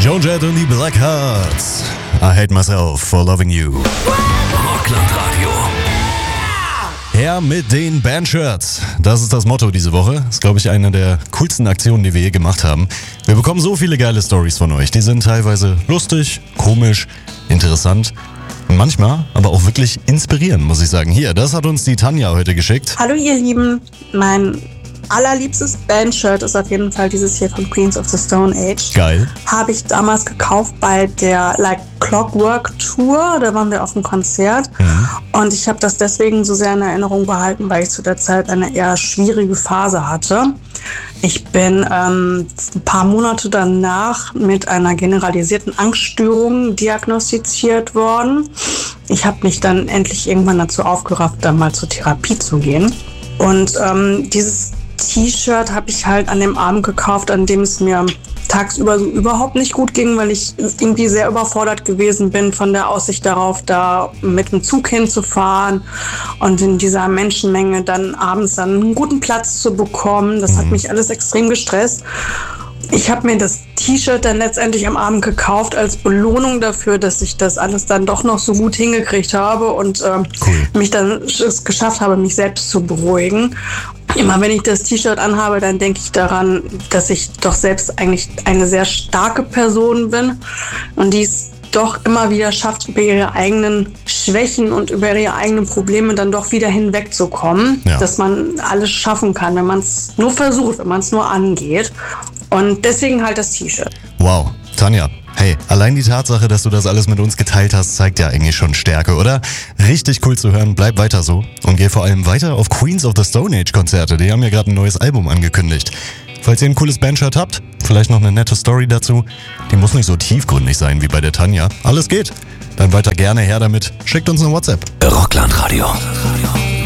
Joan Jett und die Black Hearts. I hate myself for loving you. Rocklandradio. Her mit den Bandshirts. Das ist das Motto diese Woche. Das ist, glaube ich, eine der coolsten Aktionen, die wir je gemacht haben. Wir bekommen so viele geile Stories von euch. Die sind teilweise lustig, komisch, interessant und manchmal aber auch wirklich inspirierend, muss ich sagen. Hier, das hat uns die Tanja heute geschickt. Hallo ihr Lieben, mein allerliebstes Bandshirt ist auf jeden Fall dieses hier von Queens of the Stone Age. Geil. Habe ich damals gekauft bei der Like Clockwork Tour, da waren wir auf dem Konzert und ich habe das deswegen so sehr in Erinnerung behalten, weil ich zu der Zeit eine eher schwierige Phase hatte. Ich bin ein paar Monate danach mit einer generalisierten Angststörung diagnostiziert worden. Ich habe mich dann endlich irgendwann dazu aufgerafft, dann mal zur Therapie zu gehen. Und dieses T-Shirt habe ich halt an dem Abend gekauft, an dem es mir tagsüber so überhaupt nicht gut ging, weil ich irgendwie sehr überfordert gewesen bin von der Aussicht darauf, da mit dem Zug hinzufahren und in dieser Menschenmenge dann abends dann einen guten Platz zu bekommen. Das hat mich alles extrem gestresst. Ich habe mir das T-Shirt dann letztendlich am Abend gekauft als Belohnung dafür, dass ich das alles dann doch noch so gut hingekriegt habe und mich dann es geschafft habe, mich selbst zu beruhigen. Immer wenn ich das T-Shirt anhabe, dann denke ich daran, dass ich doch selbst eigentlich eine sehr starke Person bin und die es doch immer wieder schafft, über ihre eigenen Schwächen und über ihre eigenen Probleme dann doch wieder hinwegzukommen. Ja. Dass man alles schaffen kann, wenn man es nur versucht, wenn man es nur angeht. Und deswegen halt das T-Shirt. Wow, Tanja. Hey, allein die Tatsache, dass du das alles mit uns geteilt hast, zeigt ja eigentlich schon Stärke, oder? Richtig cool zu hören, bleib weiter so und geh vor allem weiter auf Queens of the Stone Age Konzerte. Die haben ja gerade ein neues Album angekündigt. Falls ihr ein cooles Bandshirt habt, vielleicht noch eine nette Story dazu, die muss nicht so tiefgründig sein wie bei der Tanja. Alles geht. Dann weiter gerne her damit. Schickt uns eine WhatsApp. Rocklandradio.